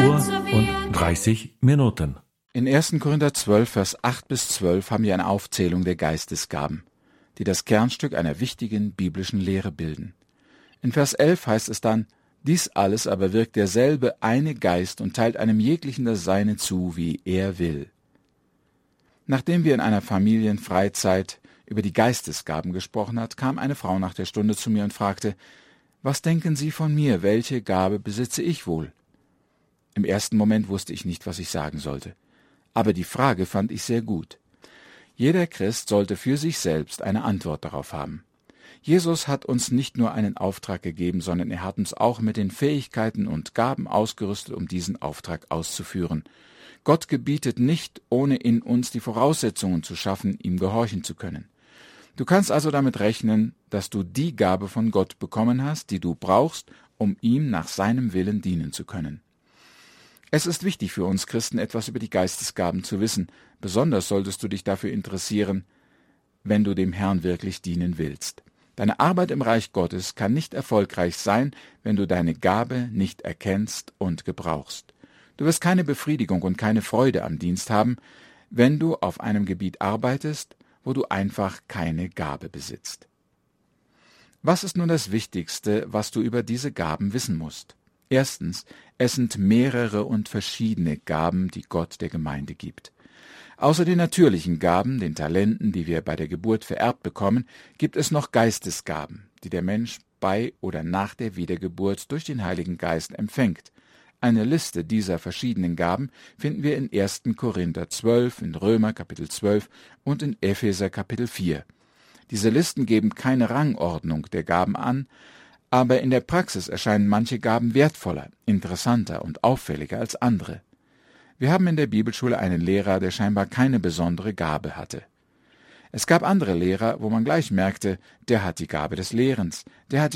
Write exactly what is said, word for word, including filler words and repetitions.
Uhr und dreißig Minuten. In ersten Korinther zwölf, Vers acht bis zwölf haben wir eine Aufzählung der Geistesgaben, die das Kernstück einer wichtigen biblischen Lehre bilden. In Vers elf heißt es dann: Dies alles aber wirkt derselbe eine Geist und teilt einem jeglichen das Seine zu, wie er will. Nachdem wir in einer Familienfreizeit über die Geistesgaben gesprochen hat, kam eine Frau nach der Stunde zu mir und fragte: Was denken Sie von mir? Welche Gabe besitze ich wohl? Im ersten Moment wusste ich nicht, was ich sagen sollte. Aber die Frage fand ich sehr gut. Jeder Christ sollte für sich selbst eine Antwort darauf haben. Jesus hat uns nicht nur einen Auftrag gegeben, sondern er hat uns auch mit den Fähigkeiten und Gaben ausgerüstet, um diesen Auftrag auszuführen. Gott gebietet nicht, ohne in uns die Voraussetzungen zu schaffen, ihm gehorchen zu können. Du kannst also damit rechnen, dass du die Gabe von Gott bekommen hast, die du brauchst, um ihm nach seinem Willen dienen zu können. Es ist wichtig für uns Christen, etwas über die Geistesgaben zu wissen. Besonders solltest du dich dafür interessieren, wenn du dem Herrn wirklich dienen willst. Deine Arbeit im Reich Gottes kann nicht erfolgreich sein, wenn du deine Gabe nicht erkennst und gebrauchst. Du wirst keine Befriedigung und keine Freude am Dienst haben, wenn du auf einem Gebiet arbeitest, wo du einfach keine Gabe besitzt. Was ist nun das Wichtigste, was du über diese Gaben wissen musst? Erstens, es sind mehrere und verschiedene Gaben, die Gott der Gemeinde gibt. Außer den natürlichen Gaben, den Talenten, die wir bei der Geburt vererbt bekommen, gibt es noch Geistesgaben, die der Mensch bei oder nach der Wiedergeburt durch den Heiligen Geist empfängt. Eine Liste dieser verschiedenen Gaben finden wir in ersten Korinther zwölf, in Römer Kapitel zwölf und in Epheser Kapitel vier. Diese Listen geben keine Rangordnung der Gaben an, aber in der Praxis erscheinen manche Gaben wertvoller, interessanter und auffälliger als andere. Wir haben in der Bibelschule einen Lehrer, der scheinbar keine besondere Gabe hatte. Es gab andere Lehrer, wo man gleich merkte, der hat die Gabe des Lehrens, der hat